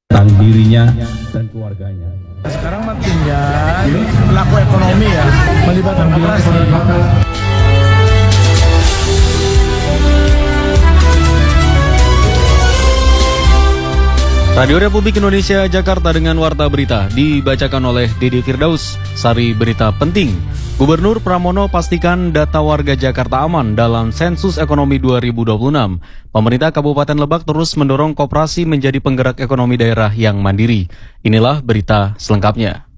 tentang dirinya dan keluarganya. Sekarang tinggal pelaku ekonomi ya, melibatkan koperasi. Radio Republik Indonesia Jakarta dengan Warta Berita dibacakan oleh Dede Firdaus. Sari berita penting. Gubernur Pramono pastikan data warga Jakarta aman dalam sensus ekonomi 2026. Pemerintah Kabupaten Lebak terus mendorong koperasi menjadi penggerak ekonomi daerah yang mandiri. Inilah berita selengkapnya.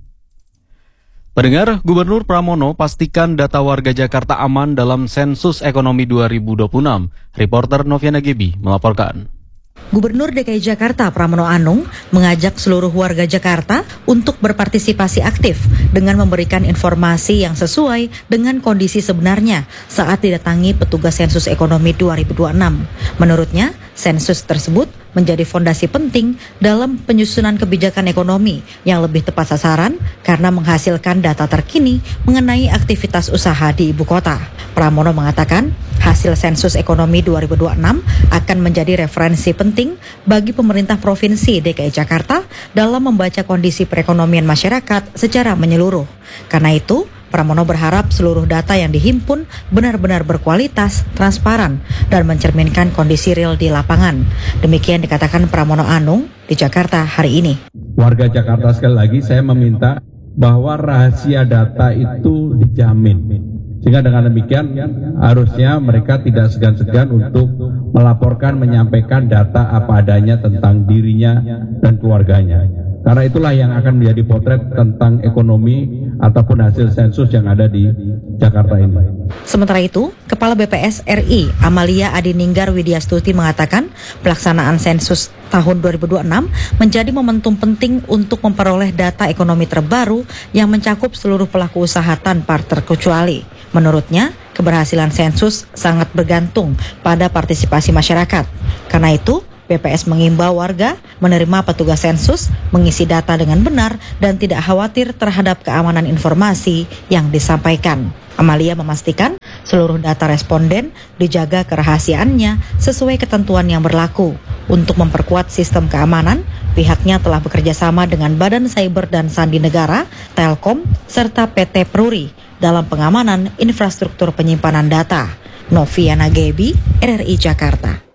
Pendengar, Gubernur Pramono pastikan data warga Jakarta aman dalam sensus ekonomi 2026. Reporter Noviana Gebi melaporkan. Gubernur DKI Jakarta Pramono Anung mengajak seluruh warga Jakarta untuk berpartisipasi aktif dengan memberikan informasi yang sesuai dengan kondisi sebenarnya saat didatangi petugas sensus ekonomi 2026. Menurutnya, sensus tersebut menjadi fondasi penting dalam penyusunan kebijakan ekonomi yang lebih tepat sasaran karena menghasilkan data terkini mengenai aktivitas usaha di ibu kota. Pramono mengatakan, hasil sensus ekonomi 2026 akan menjadi referensi penting bagi pemerintah Provinsi DKI Jakarta dalam membaca kondisi perekonomian masyarakat secara menyeluruh. Karena itu, Pramono berharap seluruh data yang dihimpun benar-benar berkualitas, transparan, dan mencerminkan kondisi real di lapangan. Demikian dikatakan Pramono Anung di Jakarta hari ini. Warga Jakarta sekali lagi saya meminta bahwa rahasia data itu dijamin. Sehingga dengan demikian harusnya mereka tidak segan-segan untuk melaporkan, menyampaikan data apa adanya tentang dirinya dan keluarganya. Karena itulah yang akan menjadi potret tentang ekonomi ataupun hasil sensus yang ada di Jakarta ini. Sementara itu, Kepala BPS RI Amalia Adininggar Widyastuti mengatakan pelaksanaan sensus tahun 2026 menjadi momentum penting untuk memperoleh data ekonomi terbaru yang mencakup seluruh pelaku usaha tanpa terkecuali. Menurutnya, keberhasilan sensus sangat bergantung pada partisipasi masyarakat. Karena itu, BPS mengimbau warga menerima petugas sensus, mengisi data dengan benar, dan tidak khawatir terhadap keamanan informasi yang disampaikan. Amalia memastikan seluruh data responden dijaga kerahasiaannya sesuai ketentuan yang berlaku. Untuk memperkuat sistem keamanan, pihaknya telah bekerja sama dengan Badan Cyber dan Sandi Negara, Telkom, serta PT Pruri dalam pengamanan infrastruktur penyimpanan data. Noviana Gebi, RRI Jakarta.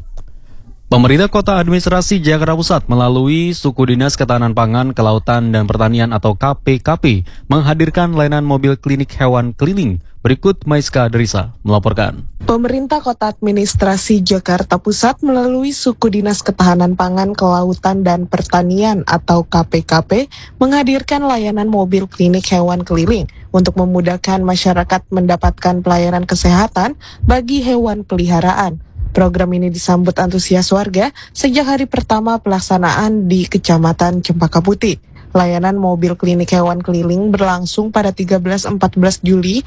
Pemerintah Kota Administrasi Jakarta Pusat melalui Suku Dinas Ketahanan Pangan, Kelautan, dan Pertanian atau KPKP menghadirkan layanan mobil klinik hewan keliling. Berikut Maiska Derisa melaporkan. Pemerintah Kota Administrasi Jakarta Pusat melalui Suku Dinas Ketahanan Pangan, Kelautan, dan Pertanian atau KPKP menghadirkan layanan mobil klinik hewan keliling untuk memudahkan masyarakat mendapatkan pelayanan kesehatan bagi hewan peliharaan. Program ini disambut antusias warga sejak hari pertama pelaksanaan di Kecamatan Cempaka Putih. Layanan mobil klinik hewan keliling berlangsung pada 13-14 Juli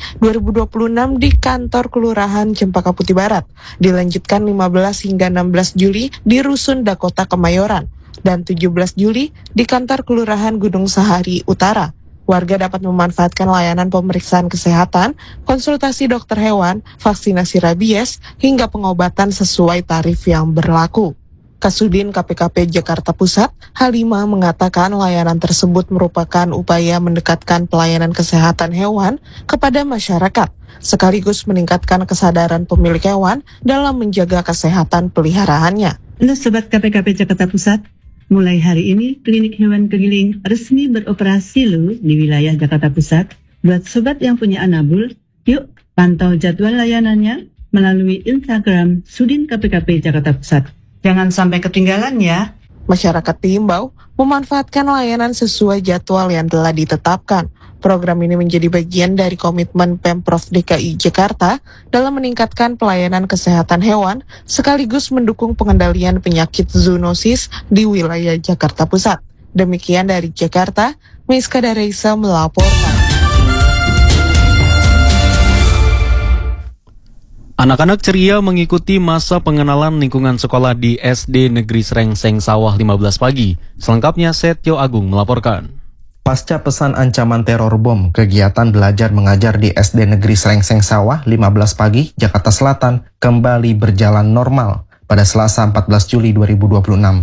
2026 di kantor Kelurahan Cempaka Putih Barat, dilanjutkan 15 hingga 16 Juli di Rusun Dakota Kemayoran, dan 17 Juli di kantor Kelurahan Gunung Sahari Utara. Warga dapat memanfaatkan layanan pemeriksaan kesehatan, konsultasi dokter hewan, vaksinasi rabies, hingga pengobatan sesuai tarif yang berlaku. Kasudin KPKP Jakarta Pusat, Halimah, mengatakan layanan tersebut merupakan upaya mendekatkan pelayanan kesehatan hewan kepada masyarakat, sekaligus meningkatkan kesadaran pemilik hewan dalam menjaga kesehatan peliharaannya. Untuk Sobat KPKP Jakarta Pusat, mulai hari ini, klinik hewan keliling resmi beroperasi loh di wilayah Jakarta Pusat. Buat sobat yang punya anabul, yuk pantau jadwal layanannya melalui Instagram Sudin KPKP Jakarta Pusat. Jangan sampai ketinggalan ya. Masyarakat diimbau memanfaatkan layanan sesuai jadwal yang telah ditetapkan. Program ini menjadi bagian dari komitmen Pemprov DKI Jakarta dalam meningkatkan pelayanan kesehatan hewan sekaligus mendukung pengendalian penyakit zoonosis di wilayah Jakarta Pusat. Demikian dari Jakarta, Maiska Derisa melaporkan. Anak-anak ceria mengikuti masa pengenalan lingkungan sekolah di SD Negeri Srengseng Sawah 15 pagi. Selengkapnya Setyo Agung melaporkan. Pasca pesan ancaman teror bom, kegiatan belajar mengajar di SD Negeri Srengseng Sawah 15 pagi, Jakarta Selatan kembali berjalan normal pada Selasa 14 Juli 2026.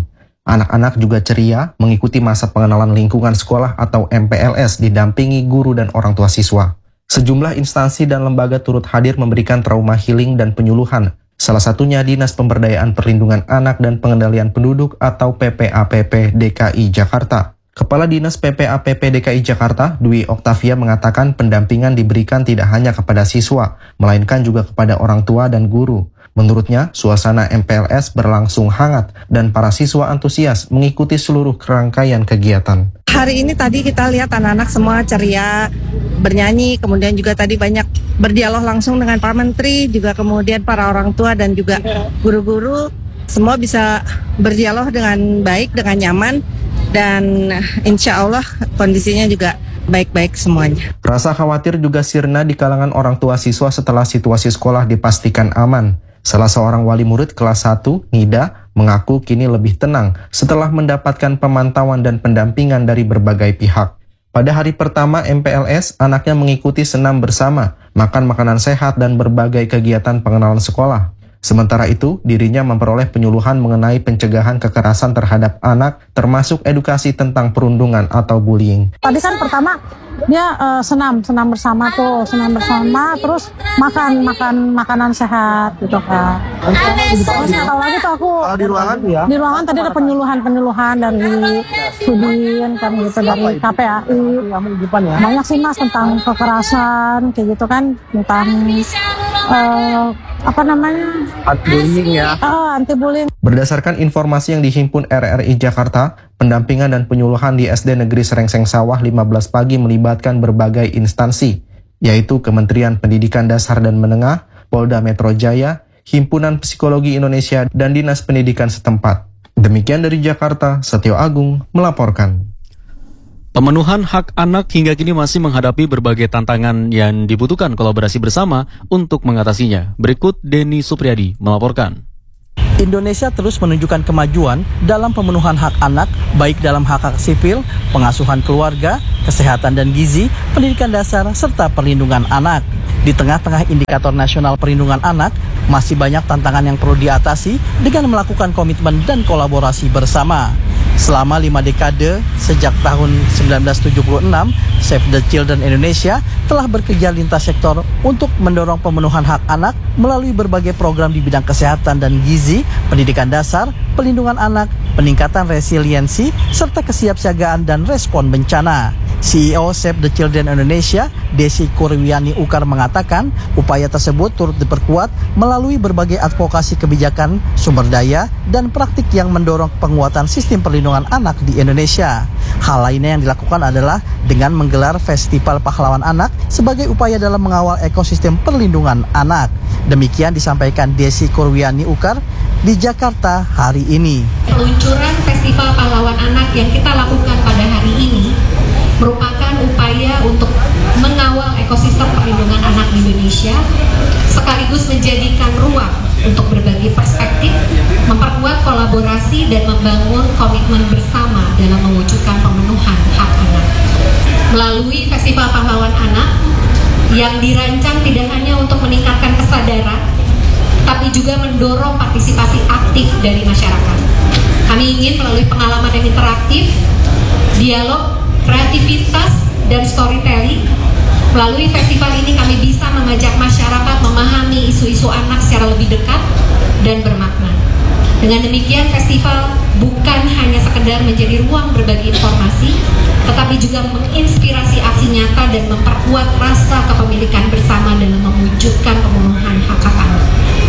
Anak-anak juga ceria mengikuti masa pengenalan lingkungan sekolah atau MPLS didampingi guru dan orang tua siswa. Sejumlah instansi dan lembaga turut hadir memberikan trauma healing dan penyuluhan. Salah satunya Dinas Pemberdayaan Perlindungan Anak dan Pengendalian Penduduk atau PPAPP DKI Jakarta. Kepala Dinas PPAPP DKI Jakarta, Dwi Oktavia mengatakan pendampingan diberikan tidak hanya kepada siswa, melainkan juga kepada orang tua dan guru. Menurutnya, suasana MPLS berlangsung hangat dan para siswa antusias mengikuti seluruh rangkaian kegiatan. Hari ini tadi kita lihat anak-anak semua ceria, bernyanyi, kemudian juga tadi banyak berdialog langsung dengan Pak Menteri, juga kemudian para orang tua dan juga guru-guru, semua bisa berdialog dengan baik, dengan nyaman, dan insya Allah kondisinya juga baik-baik semuanya. Rasa khawatir juga sirna di kalangan orang tua siswa setelah situasi sekolah dipastikan aman. Salah seorang wali murid kelas 1, Nida, mengaku kini lebih tenang setelah mendapatkan pemantauan dan pendampingan dari berbagai pihak. Pada hari pertama MPLS, anaknya mengikuti senam bersama, makan makanan sehat dan berbagai kegiatan pengenalan sekolah. Sementara itu, dirinya memperoleh penyuluhan mengenai pencegahan kekerasan terhadap anak, termasuk edukasi tentang perundungan atau bullying. Tadi kan pertama dia senam bersama, terus makan makanan sehat gitu kan. Terus nggak tahu lagi tuh aku di ruangan tadi ada penyuluhan dari Sudin kan gitu, dari KPAI. Banyak sih Mas tentang kekerasan kayak gitu kan, tentang anti-bullying. Berdasarkan informasi yang dihimpun RRI Jakarta, pendampingan dan penyuluhan di SD Negeri Serengseng Sawah 15 pagi melibatkan berbagai instansi, yaitu Kementerian Pendidikan Dasar dan Menengah, Polda Metro Jaya, Himpunan Psikologi Indonesia, dan Dinas Pendidikan setempat. Demikian dari Jakarta, Setio Agung melaporkan. Pemenuhan hak anak hingga kini masih menghadapi berbagai tantangan yang dibutuhkan kolaborasi bersama untuk mengatasinya. Berikut Denny Supriyadi melaporkan. Indonesia terus menunjukkan kemajuan dalam pemenuhan hak anak, baik dalam hak sipil, pengasuhan keluarga, kesehatan dan gizi, pendidikan dasar, serta perlindungan anak. Di tengah-tengah indikator nasional perlindungan anak, masih banyak tantangan yang perlu diatasi dengan melakukan komitmen dan kolaborasi bersama. Selama 5 dekade, sejak tahun 1976, Save the Children Indonesia telah bekerja lintas sektor untuk mendorong pemenuhan hak anak melalui berbagai program di bidang kesehatan dan gizi, pendidikan dasar, pelindungan anak, peningkatan resiliensi, serta kesiapsiagaan dan respon bencana. CEO Save the Children Indonesia, Desi Kurwiani Ukar mengatakan, upaya tersebut turut diperkuat melalui berbagai advokasi kebijakan, sumber daya, dan praktik yang mendorong penguatan sistem perlindungan anak di Indonesia. Hal lainnya yang dilakukan adalah dengan menggelar Festival Pahlawan Anak sebagai upaya dalam mengawal ekosistem perlindungan anak. Demikian disampaikan Desi Kurwiani Ukar di Jakarta hari ini. Peluncuran Festival Pahlawan Anak yang kita lakukan pada hari ini merupakan upaya untuk mengawal ekosistem perlindungan anak di Indonesia, sekaligus menjadikan ruang untuk berbagi perspektif, memperkuat kolaborasi, dan membangun komitmen bersama dalam mewujudkan pemenuhan hak anak. Melalui Festival Pahlawan Anak yang dirancang tidak hanya untuk meningkatkan kesadaran, tapi juga mendorong partisipasi aktif dari masyarakat. Kami ingin melalui pengalaman yang interaktif, dialog, kreativitas, dan storytelling, melalui festival ini kami bisa mengajak masyarakat memahami isu-isu anak secara lebih dekat dan bermakna. Dengan demikian, festival bukan hanya sekedar menjadi ruang berbagi informasi, tetapi juga menginspirasi aksi nyata dan memperkuat rasa kepemilikan bersama dalam mewujudkan pemenuhan hak anak.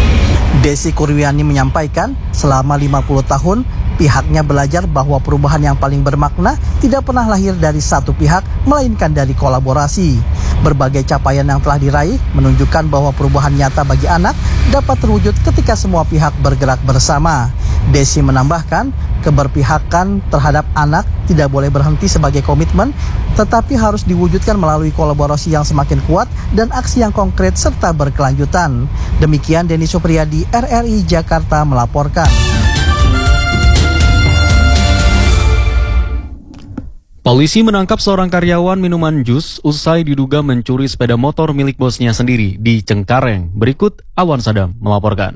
Desi Kurwiani menyampaikan, selama 50 tahun, pihaknya belajar bahwa perubahan yang paling bermakna tidak pernah lahir dari satu pihak, melainkan dari kolaborasi. Berbagai capaian yang telah diraih menunjukkan bahwa perubahan nyata bagi anak dapat terwujud ketika semua pihak bergerak bersama. Desi menambahkan, keberpihakan terhadap anak tidak boleh berhenti sebagai komitmen, tetapi harus diwujudkan melalui kolaborasi yang semakin kuat dan aksi yang konkret serta berkelanjutan. Demikian Denny Supriyadi, RRI Jakarta melaporkan. Polisi menangkap seorang karyawan minuman jus usai diduga mencuri sepeda motor milik bosnya sendiri di Cengkareng. Berikut Awan Sadam melaporkan.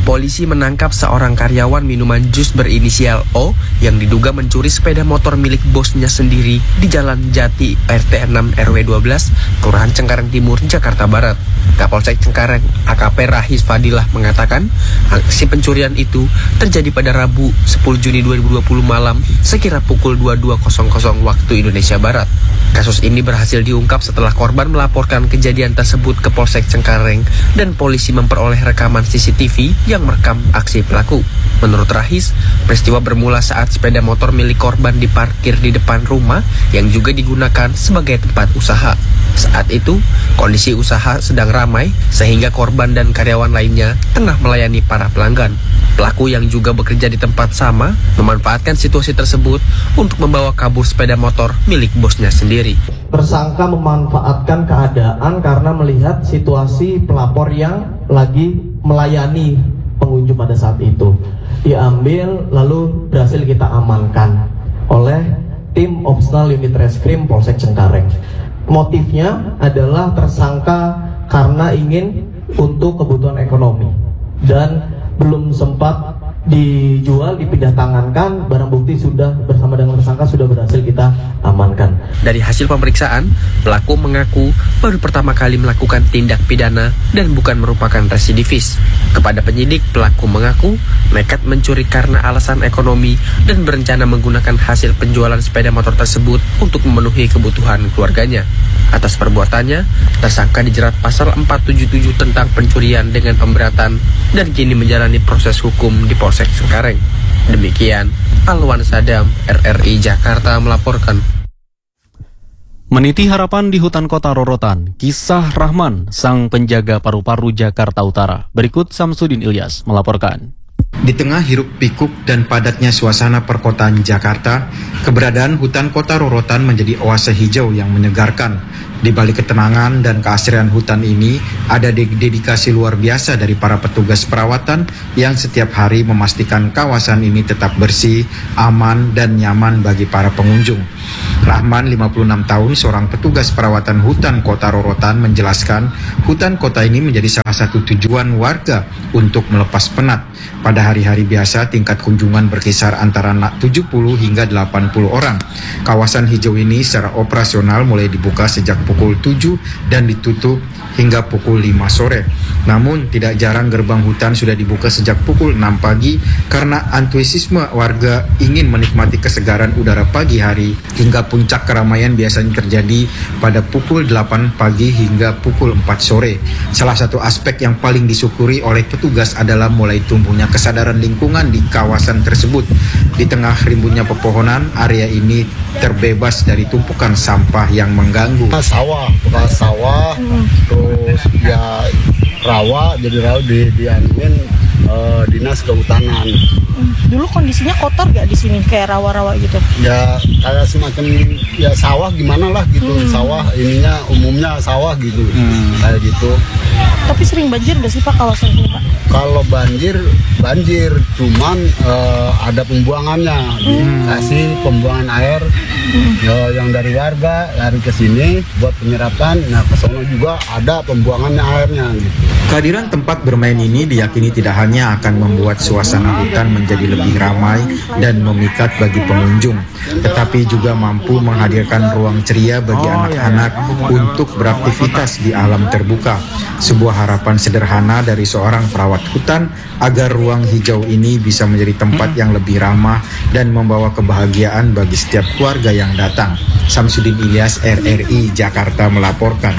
polisi menangkap seorang karyawan minuman jus berinisial O yang diduga mencuri sepeda motor milik bosnya sendiri di Jalan Jati RT 6 RW 12, Kelurahan Cengkareng Timur, Jakarta Barat. Kapolsek Cengkareng AKP Rahis Fadilah mengatakan aksi pencurian itu terjadi pada Rabu 10 Juni 2020 malam sekira pukul 22.00 waktu Indonesia Barat. Kasus ini berhasil diungkap setelah korban melaporkan kejadian tersebut ke Polsek Cengkareng dan polisi memperoleh rekaman CCTV yang merekam aksi pelaku. Menurut Rahis, peristiwa bermula saat sepeda motor milik korban diparkir di depan rumah yang juga digunakan sebagai tempat usaha. Saat itu, kondisi usaha sedang ramai sehingga korban dan karyawan lainnya tengah melayani para pelanggan. Pelaku yang juga bekerja di tempat sama memanfaatkan situasi tersebut untuk membawa kabur sepeda motor milik bosnya sendiri. Tersangka memanfaatkan keadaan karena melihat situasi pelapor yang lagi melayani pengunjung pada saat itu. Diambil lalu berhasil kita amankan oleh tim Opsnal Unit Reskrim Polsek Cengkareng. Motifnya adalah tersangka karena ingin untuk kebutuhan ekonomi dan belum sempat dijual, dipindah tangankan, barang bukti sudah bersama dengan tersangka sudah berhasil kita amankan. Dari hasil pemeriksaan, pelaku mengaku baru pertama kali melakukan tindak pidana dan bukan merupakan residivis. Kepada penyidik, pelaku mengaku nekat mencuri karena alasan ekonomi dan berencana menggunakan hasil penjualan sepeda motor tersebut untuk memenuhi kebutuhan keluarganya. Atas perbuatannya, tersangka dijerat pasal 477 tentang pencurian dengan pemberatan dan kini menjalani proses hukum di Polsek Cengkareng. Demikian, Alwan Sadam, RRI Jakarta melaporkan. Meniti harapan di hutan kota Rorotan, kisah Rahman, sang penjaga paru-paru Jakarta Utara. Berikut Samsudin Ilyas melaporkan. Di tengah hiruk pikuk dan padatnya suasana perkotaan Jakarta, keberadaan hutan kota Rorotan menjadi oase hijau yang menyegarkan. Di balik ketenangan dan keasrian hutan ini, ada dedikasi luar biasa dari para petugas perawatan yang setiap hari memastikan kawasan ini tetap bersih, aman, dan nyaman bagi para pengunjung. Rahman, 56 tahun, seorang petugas perawatan hutan kota Rorotan, menjelaskan hutan kota ini menjadi salah satu tujuan warga untuk melepas penat. Pada hari-hari biasa, tingkat kunjungan berkisar antara 70 hingga 80 orang. Kawasan hijau ini secara operasional mulai dibuka sejak pukul 7 dan ditutup hingga pukul 5 sore. Namun tidak jarang gerbang hutan sudah dibuka sejak pukul 6 pagi karena antusiasme warga ingin menikmati kesegaran udara pagi hari, hingga puncak keramaian biasanya terjadi pada pukul 8 pagi hingga pukul 4 sore. Salah satu aspek yang paling disyukuri oleh petugas adalah mulai tumbuhnya kesadaran lingkungan di kawasan tersebut. Di tengah rimbunnya pepohonan, area ini terbebas dari tumpukan sampah yang mengganggu. Bekas sawah, terus ya rawa, jadi rawa dianuin dinas kehutanan. Dulu kondisinya kotor gak di sini kayak rawa-rawa gitu? Ya kayak semacam ya sawah gimana lah gitu. Sawah ininya umumnya sawah gitu. Kayak gitu. Tapi sering banjir gak sih Pak kawasan ini Pak? Kalau banjir cuman ada pembuangannya. Dikasih pembuangan air yang dari warga lari ke sini buat penyerapan. Nah ke sono juga ada pembuangannya airnya gitu. Kehadiran tempat bermain ini diyakini tidak hanya akan membuat suasana hutan menjadi lebih ramai dan memikat bagi pengunjung, tetapi juga mampu menghadirkan ruang ceria bagi anak-anak untuk beraktivitas di alam terbuka. Sebuah harapan sederhana dari seorang perawat hutan agar ruang hijau ini bisa menjadi tempat yang lebih ramah dan membawa kebahagiaan bagi setiap keluarga yang datang. Samsudin Ilyas, RRI Jakarta melaporkan.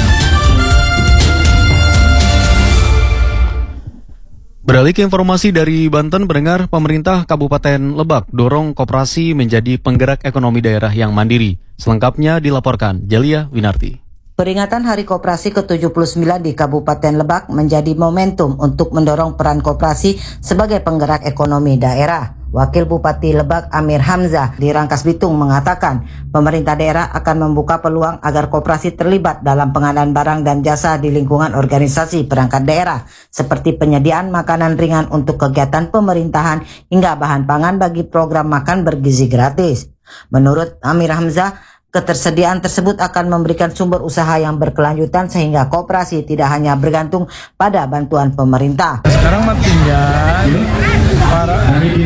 Beralih ke informasi dari Banten, pendengar, pemerintah Kabupaten Lebak dorong koperasi menjadi penggerak ekonomi daerah yang mandiri. Selengkapnya dilaporkan Jalia Winarti. Peringatan Hari Koperasi ke-79 di Kabupaten Lebak menjadi momentum untuk mendorong peran koperasi sebagai penggerak ekonomi daerah. Wakil Bupati Lebak Amir Hamzah di Rangkas Bitung mengatakan pemerintah daerah akan membuka peluang agar koperasi terlibat dalam pengadaan barang dan jasa di lingkungan organisasi perangkat daerah seperti penyediaan makanan ringan untuk kegiatan pemerintahan hingga bahan pangan bagi program makan bergizi gratis. Menurut Amir Hamzah, Ketersediaan tersebut akan memberikan sumber usaha yang berkelanjutan sehingga koperasi tidak hanya bergantung pada bantuan pemerintah. Sekarang tinggal para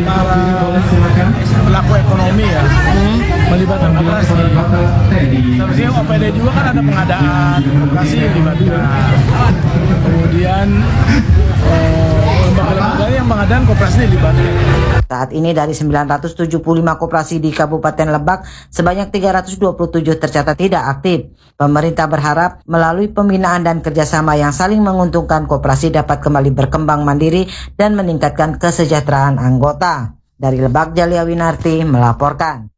pelaku ekonomi ya, melibatkan koperasi. Seharusnya OPD juga kan ada pengadaan, koperasi dilibatkan. Kemudian lembaga-lembaga yang pengadaan koperasi dilibatkan. Saat ini dari 975 koperasi di Kabupaten Lebak, sebanyak 327 tercatat tidak aktif. Pemerintah berharap melalui pembinaan dan kerjasama yang saling menguntungkan, koperasi dapat kembali berkembang mandiri dan meningkatkan kesejahteraan anggota. Dari Lebak, Jalia Winarti melaporkan.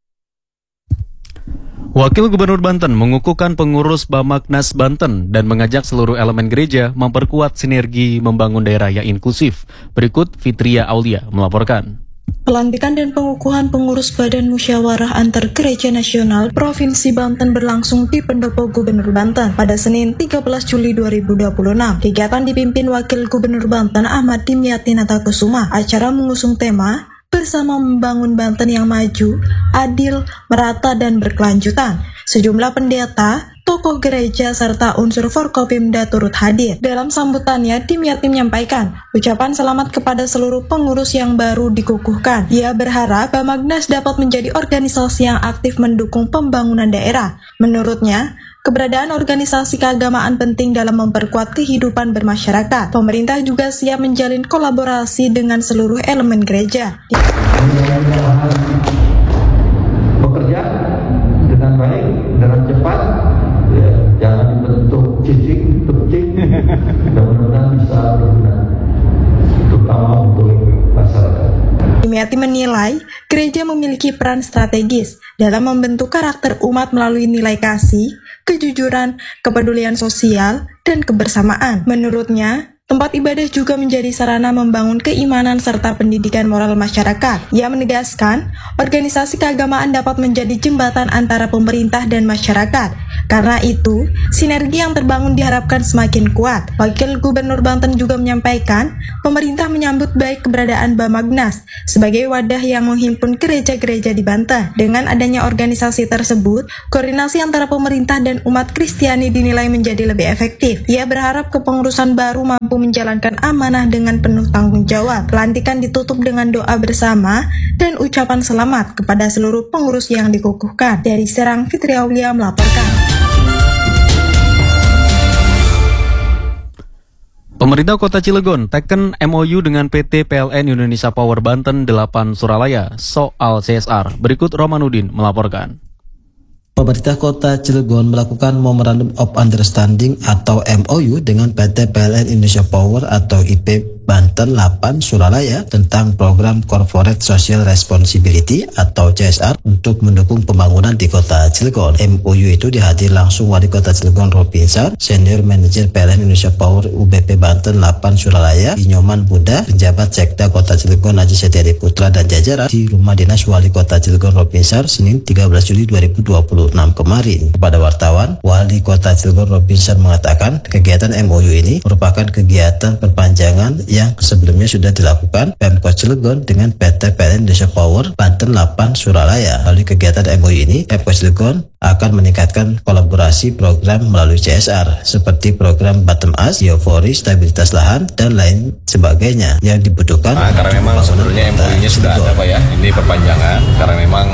Wakil Gubernur Banten mengukuhkan pengurus Bamaknas Banten dan mengajak seluruh elemen gereja memperkuat sinergi membangun daerah yang inklusif. Berikut Fitria Aulia melaporkan. Pelantikan dan pengukuhan pengurus Badan Musyawarah Antar Gereja Nasional Provinsi Banten berlangsung di Pendopo Gubernur Banten pada Senin 13 Juli 2026. Kegiatan dipimpin Wakil Gubernur Banten Ahmad Dimyati Natakusuma. Acara mengusung tema Bersama Membangun Banten yang Maju, Adil, Merata, dan Berkelanjutan. Sejumlah pendeta, tokoh gereja, serta unsur Forkopimda turut hadir. Dalam sambutannya, Dimyati menyampaikan ucapan selamat kepada seluruh pengurus yang baru dikukuhkan. Ia berharap Bamaknas dapat menjadi organisasi yang aktif mendukung pembangunan daerah. Menurutnya, keberadaan organisasi keagamaan penting dalam memperkuat kehidupan bermasyarakat. Pemerintah juga siap menjalin kolaborasi dengan seluruh elemen gereja. Bekerja dengan baik, dengan cepat, ya, jangan dibentuk cicing, mudah-mudahan bisa berguna, terutama untuk masyarakat. Dimyati menilai gereja memiliki peran strategis dalam membentuk karakter umat melalui nilai kasih, kejujuran, kepedulian sosial, dan kebersamaan. Menurutnya, tempat ibadah juga menjadi sarana membangun keimanan serta pendidikan moral masyarakat. Ia menegaskan, organisasi keagamaan dapat menjadi jembatan antara pemerintah dan masyarakat. Karena itu, sinergi yang terbangun diharapkan semakin kuat. Wakil Gubernur Banten juga menyampaikan, pemerintah menyambut baik keberadaan Bamaknas sebagai wadah yang menghimpun gereja-gereja di Banten. Dengan adanya organisasi tersebut, koordinasi antara pemerintah dan umat Kristiani dinilai menjadi lebih efektif. Ia berharap kepengurusan baru mampu menjalankan amanah dengan penuh tanggung jawab. Pelantikan ditutup dengan doa bersama dan ucapan selamat kepada seluruh pengurus yang dikukuhkan. Dari Serang, Fitri Aulia melaporkan. Pemerintah Kota Cilegon teken MOU dengan PT PLN Indonesia Power Banten 8 Suralaya soal CSR. Berikut Romanudin melaporkan. Pemerintah Kota Cilegon melakukan Memorandum of Understanding atau MOU dengan PT PLN Indonesia Power atau IP Banten 8 Suralaya tentang program Corporate Social Responsibility atau CSR untuk mendukung pembangunan di Kota Cilegon. MOU itu dihadiri langsung Wali Kota Cilegon Robinsar, Senior Manager PLN Indonesia Power UBP Banten 8 Suralaya, Inyoman Buddha, penjabat Sekda Kota Cilegon Haji Setiadi Putra dan jajaran di Rumah Dinas Wali Kota Cilegon Robinsar Senin 13 Juli 2026 kemarin. Kepada wartawan, Wali Kota Cilegon Robinsar mengatakan kegiatan MOU ini merupakan kegiatan perpanjangan yang sebelumnya sudah dilakukan Pemkot Cilegon dengan PT PLN Indonesia Power Banten 8 Suralaya. Melalui kegiatan MOU ini, Pemkot Cilegon akan meningkatkan kolaborasi program melalui CSR seperti program bottom up, biofori, stabilitas lahan, dan lain sebagainya yang dibutuhkan. Karena memang sebenarnya MOU-nya sudah ada Pak ya, ini perpanjangan karena memang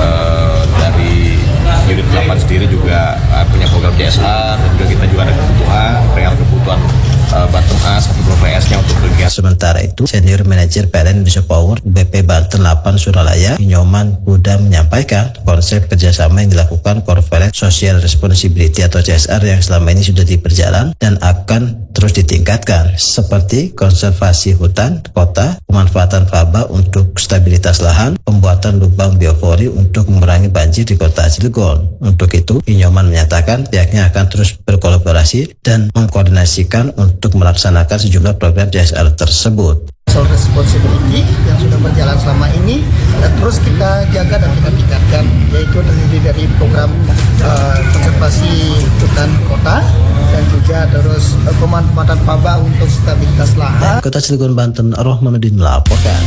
dari unit 8 sendiri juga punya program CSR dan juga kita juga ada kebutuhan bottom up satu PS-nya untuk kegiatan. Sementara itu, Senior Manager PLN Indonesia Power BP Banten 8 Suralaya, Inyoman Buddha menyampaikan konsep kerjasama yang dilakukan Corporate Social Responsibility atau CSR yang selama ini sudah berjalan dan akan terus ditingkatkan, seperti konservasi hutan kota, pemanfaatan faba untuk stabilitas lahan, pembuatan lubang biopori untuk mengurangi banjir di Kota Cilegon. Untuk itu, Inyoman menyatakan pihaknya akan terus berkolaborasi dan mengkoordinasikan untuk melaksanakan sejumlah program CSR tersebut. Social responsibility yang sudah berjalan selama ini dan terus kita jaga dan kita tingkatkan, yaitu terdiri dari program konservasi hutan kota dan juga terus pemanfaatan faba untuk stabilitas lahan. Kota Cilegon, Banten, Rohmanuddin melaporkan.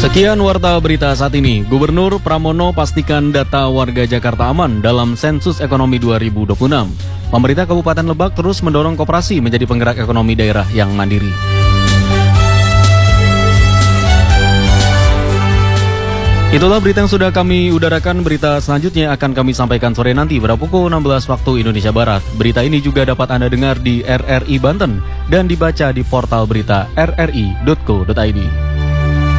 Sekian Warta Berita saat ini. Gubernur Pramono pastikan data warga Jakarta aman dalam sensus ekonomi 2026. Pemerintah Kabupaten Lebak terus mendorong koperasi menjadi penggerak ekonomi daerah yang mandiri. Itulah berita yang sudah kami udarakan. Berita selanjutnya akan kami sampaikan sore nanti pada pukul 16 waktu Indonesia Barat. Berita ini juga dapat Anda dengar di RRI Banten dan dibaca di portal berita rri.co.id.